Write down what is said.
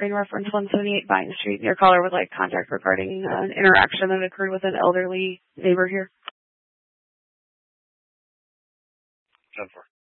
Green reference 178 Vine Street. Your caller would like contact regarding an interaction that occurred with an elderly neighbor here. 10-4.